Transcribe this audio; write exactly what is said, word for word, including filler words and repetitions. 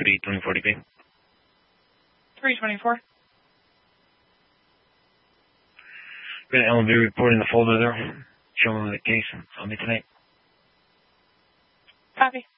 three twenty-four D P. three twenty-four. Got an L and B report in the folder there. Show them the case. I'll be tonight. Copy.